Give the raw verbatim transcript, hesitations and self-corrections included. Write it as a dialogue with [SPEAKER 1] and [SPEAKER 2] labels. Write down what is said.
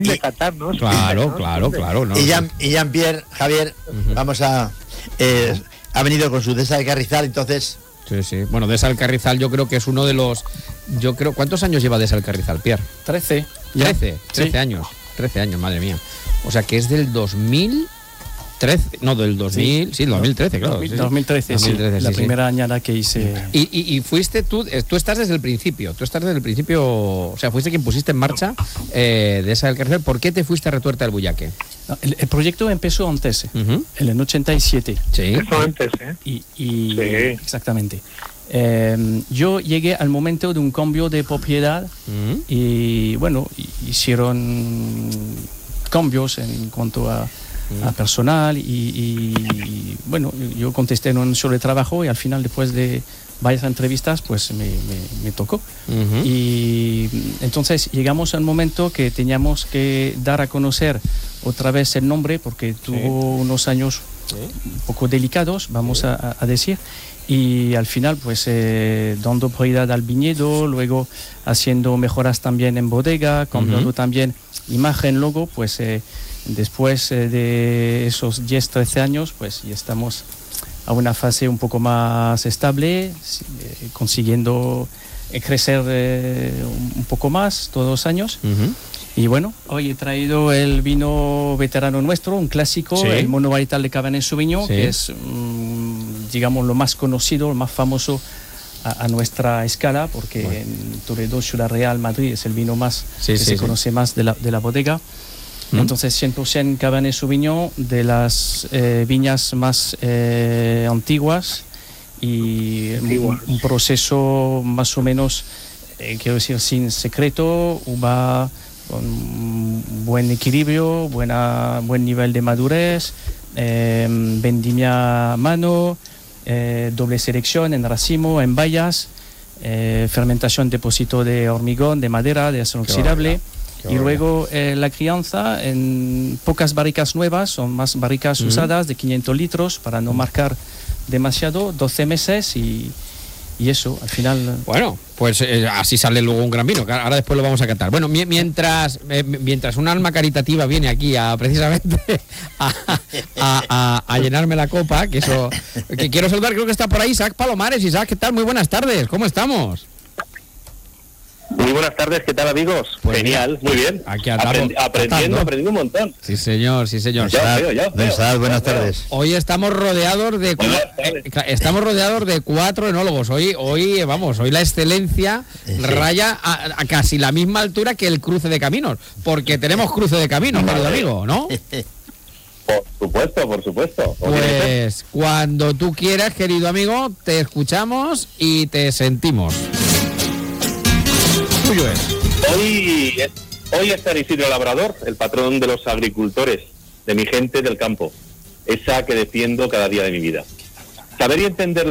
[SPEAKER 1] de Qatar, ¿no?
[SPEAKER 2] Claro,
[SPEAKER 1] ¿no?
[SPEAKER 2] claro, claro. No,
[SPEAKER 3] y, Jean, y Jean-Pierre, Javier, uh-huh. vamos a... Eh, ha venido con su Deza del Carrizal, entonces...
[SPEAKER 2] Sí, sí. Bueno, Deza del Carrizal yo creo que es uno de los... Yo creo... ¿Cuántos años lleva Deza del Carrizal, Pierre?
[SPEAKER 4] Trece.
[SPEAKER 2] Trece, trece
[SPEAKER 4] sí.
[SPEAKER 2] años. Trece años, madre mía. O sea que es del dos mil trece, no, del dos mil, sí, sí dos mil trece, claro.
[SPEAKER 4] dos mil trece, sí,
[SPEAKER 2] dos mil trece,
[SPEAKER 4] sí, la
[SPEAKER 2] sí,
[SPEAKER 4] primera
[SPEAKER 2] sí.
[SPEAKER 4] añada que hice.
[SPEAKER 2] Y, y, y fuiste tú, tú estás desde el principio, tú estás desde el principio, o sea, fuiste quien pusiste en marcha eh, Deza del Carrizal. ¿Por qué te fuiste a Retuerta del Buyaque?
[SPEAKER 4] No, el, el proyecto empezó antes, uh-huh. en el ochenta y siete.
[SPEAKER 2] Sí.
[SPEAKER 1] Empezó antes, ¿eh?
[SPEAKER 4] Y, y
[SPEAKER 1] sí.
[SPEAKER 4] Exactamente. Eh, yo llegué al momento de un cambio de propiedad uh-huh. y, bueno, hicieron cambios en cuanto a a personal y, y bueno, yo contesté en un solo trabajo y al final, después de varias entrevistas, pues me, me, me tocó. Uh-huh. Y entonces llegamos al momento que teníamos que dar a conocer otra vez el nombre, porque tuvo sí. unos años sí. un poco delicados, vamos sí. a, a decir, y al final pues eh, dando prioridad al viñedo, luego haciendo mejoras también en bodega, cambiando uh-huh. también imagen, logo, pues eh, después eh, de esos diez, trece años, pues ya estamos a una fase un poco más estable, eh, consiguiendo eh, crecer eh, un, un poco más todos los años. Uh-huh. Y bueno, hoy he traído el vino veterano nuestro, un clásico, sí. el monovarital de Cabernet Sauvignon, sí. que es, mmm, digamos, lo más conocido, lo más famoso a, a nuestra escala, porque bueno. en Toledo, Ciudad Real, Madrid, es el vino más sí, que sí, se sí. conoce más de la, de la bodega. Entonces, cien por ciento Cabernet Sauvignon, de las eh, viñas más eh, antiguas y un, un proceso más o menos, eh, quiero decir, sin secreto, uva con buen equilibrio, buena, buen nivel de madurez, eh, vendimia a mano, eh, doble selección en racimo, en bayas, eh, fermentación, depósito de hormigón, de madera, de acero oxidable. Y luego eh, la crianza en pocas barricas nuevas, son más barricas uh-huh. usadas de quinientos litros para no marcar demasiado, doce meses y, y eso, al final...
[SPEAKER 2] Bueno, pues eh, así sale luego un gran vino, que ahora después lo vamos a catar. Bueno, mi, mientras eh, mientras un alma caritativa viene aquí a precisamente a, a, a, a llenarme la copa, que eso... que quiero saludar, creo que está por ahí Isaac Palomares. Isaac, ¿qué tal? Muy buenas tardes, ¿cómo estamos?
[SPEAKER 5] Muy buenas tardes, ¿qué tal, amigos? Pues genial, muy bien.
[SPEAKER 2] Aquí andamos
[SPEAKER 5] Aprendi- aprendiendo, aprendiendo un montón.
[SPEAKER 2] Sí, señor, sí, señor.
[SPEAKER 5] Ya veo, ya veo,
[SPEAKER 3] Sal, buenas tardes.
[SPEAKER 2] Hoy estamos rodeados de cu- eh, estamos rodeados de cuatro enólogos. Hoy, hoy, vamos, hoy la excelencia sí. raya a, a casi la misma altura que el cruce de caminos, porque tenemos cruce de caminos, querido amigo, ¿no?
[SPEAKER 5] Por supuesto, por supuesto.
[SPEAKER 2] Pues cuando tú quieras, querido amigo, te escuchamos y te sentimos. Tuyo es.
[SPEAKER 5] Hoy, hoy es San Isidro Labrador, el patrón de los agricultores, de mi gente del campo, esa que defiendo cada día de mi vida. Saber y entender